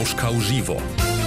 Moskau živo.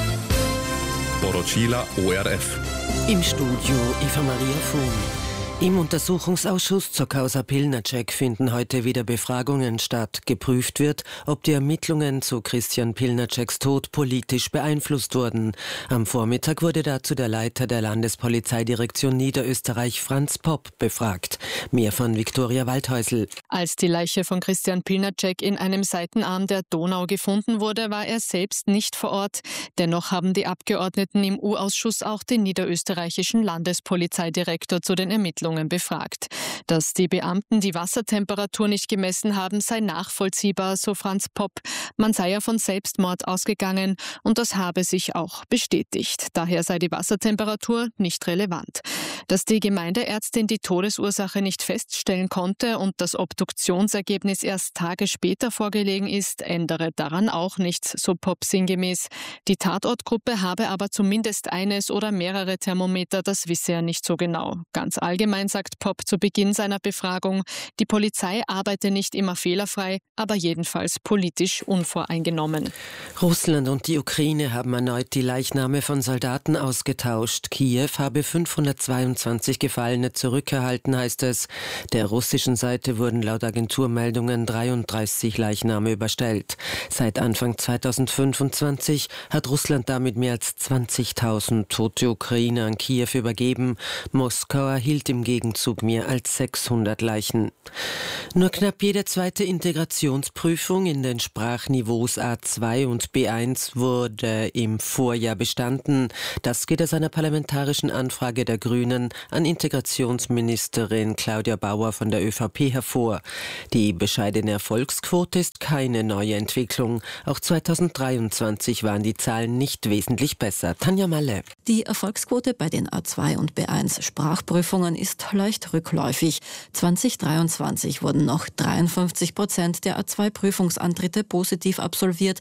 Poročila ORF. Im Studio Eva Maria Fuhn. Im Untersuchungsausschuss zur Causa Pilnacek finden heute wieder Befragungen statt. Geprüft wird, ob die Ermittlungen zu Christian Pilnaceks Tod politisch beeinflusst wurden. Am Vormittag wurde dazu der Leiter der Landespolizeidirektion Niederösterreich, Franz Popp, befragt. Mehr von Viktoria Waldhäusl. Als die Leiche von Christian Pilnacek in einem Seitenarm der Donau gefunden wurde, war er selbst nicht vor Ort. Dennoch haben die Abgeordneten im U-Ausschuss auch den niederösterreichischen Landespolizeidirektor zu den Ermittlungen befragt. Dass die Beamten die Wassertemperatur nicht gemessen haben, sei nachvollziehbar, so Franz Popp. Man sei ja von Selbstmord ausgegangen und das habe sich auch bestätigt. Daher sei die Wassertemperatur nicht relevant. Dass die Gemeindeärztin die Todesursache nicht feststellen konnte und das Obduktionsergebnis erst Tage später vorgelegen ist, ändere daran auch nichts, so Popp sinngemäß. Die Tatortgruppe habe aber zumindest eines oder mehrere Thermometer, das wisse er nicht so genau. Ganz allgemein sagt Popp zu Beginn seiner Befragung, die Polizei arbeite nicht immer fehlerfrei, aber jedenfalls politisch unvoreingenommen. Russland und die Ukraine haben erneut die Leichname von Soldaten ausgetauscht. Kiew habe 522 Gefallene zurückerhalten, heißt es. Der russischen Seite wurden laut Agenturmeldungen 33 Leichname überstellt. Seit Anfang 2025 hat Russland damit mehr als 20.000 tote Ukrainer an Kiew übergeben. Moskau erhielt im Gegenzug mehr als 600 Leichen. Nur knapp jede zweite Integrationsprüfung in den Sprachniveaus A2 und B1 wurde im Vorjahr bestanden. Das geht aus einer parlamentarischen Anfrage der Grünen an Integrationsministerin Claudia Bauer von der ÖVP hervor. Die bescheidene Erfolgsquote ist keine neue Entwicklung. Auch 2023 waren die Zahlen nicht wesentlich besser. Tanja Malle. Die Erfolgsquote bei den A2 und B1 Sprachprüfungen ist leicht rückläufig. 2023 wurden noch 53% der A2-Prüfungsantritte positiv absolviert.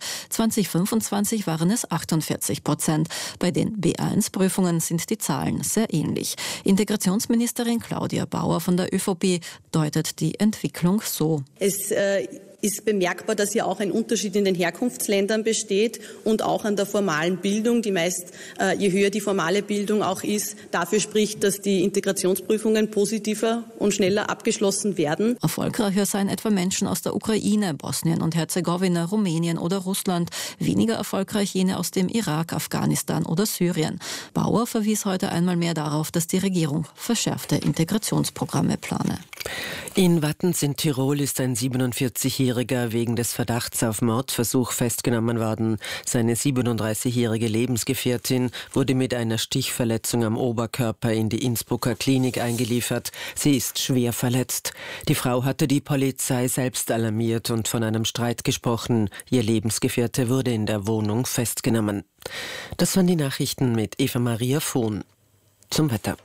2025 waren es 48%. Bei den B1-Prüfungen sind die Zahlen sehr ähnlich. Integrationsministerin Claudia Bauer von der ÖVP deutet die Entwicklung so. Es ist bemerkbar, dass hier auch ein Unterschied in den Herkunftsländern besteht und auch an der formalen Bildung, die meist, je höher die formale Bildung auch ist, dafür spricht, dass die Integrationsprüfungen positiver und schneller abgeschlossen werden. Erfolgreicher seien etwa Menschen aus der Ukraine, Bosnien und Herzegowina, Rumänien oder Russland, weniger erfolgreich jene aus dem Irak, Afghanistan oder Syrien. Bauer verwies heute einmal mehr darauf, dass die Regierung verschärfte Integrationsprogramme plane. In Wattens in Tirol ist ein 47-Jähriger wegen des Verdachts auf Mordversuch festgenommen worden. Seine 37-jährige Lebensgefährtin wurde mit einer Stichverletzung am Oberkörper in die Innsbrucker Klinik eingeliefert. Sie ist schwer verletzt. Die Frau hatte die Polizei selbst alarmiert und von einem Streit gesprochen. Ihr Lebensgefährte wurde in der Wohnung festgenommen. Das waren die Nachrichten mit Eva Maria Fuhn. Zum Wetter.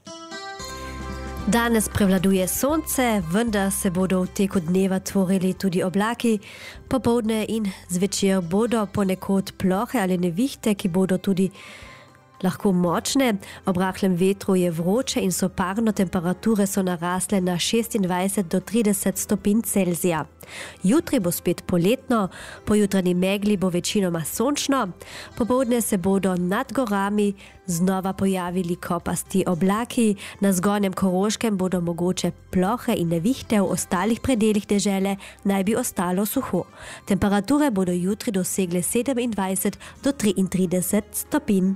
Danes prevladuje sonce, vendar se bodo v teku dneva tvorili tudi oblaki. Popoldne in zvečer bodo ponekod plohe ali nevihte, ki bodo tudi lahko močne. Ob rahlem vetru je vroče in soparno temperature so narasle na 26 do 30 stopinj Celzija. Jutri bo spet poletno, po jutranji megli bo večinoma sončno. Popoldne se bodo nad gorami znova pojavili kopasti oblaki, na zgornjem Koroškem bodo mogoče plohe in nevihte, v ostalih predelih dežele naj bi ostalo suho. Temperature bodo jutri dosegle 27 do 33 stopinj.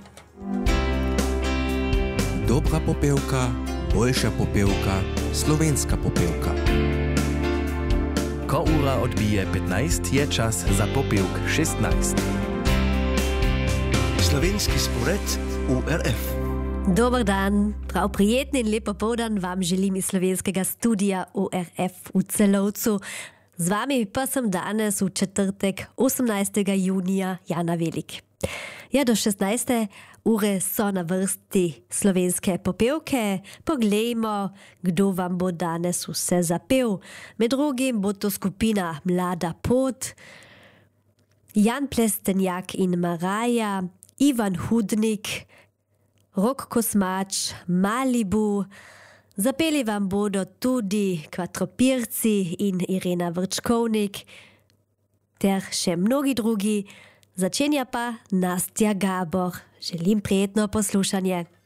Dobra popevka, boljša popevka, slovenska popevka. Ko ura odbije 15, je čas za popevk 16. Slovenski spored ORF. Dober dan, prav prijetni in lep popoldan vam želim iz slovenskega studia ORF v Celovcu. Z vami pa sem danes v četrtek 18. junija Jana Velik. Ja, do 16. ure so na vrsti slovenske popevke. Poglejmo, kdo vam bo danes vse zapel. Med drugim bo to skupina Mlada pot, Jan Plestenjak in Maraja, Ivan Hudnik, Rok Kosmač, Malibu. Zapeli vam bodo tudi Kvadropirci in Irena Vrčkovnik ter še mnogi drugi. Začenja pa Nastja Gabor. Želim prijetno poslušanje.